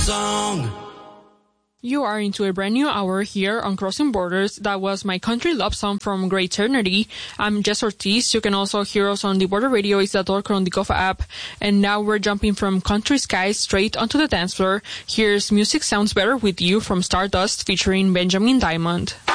Song. You are into a brand new hour here on Crossing Borders. That was My Country Love Song from Great Eternity. I'm Jess Ortiz. You can also hear us on the Border Radio Isador on the Gofa app. And now we're jumping from country skies straight onto the dance floor. Here's Music Sounds Better with You from Stardust featuring Benjamin Diamond.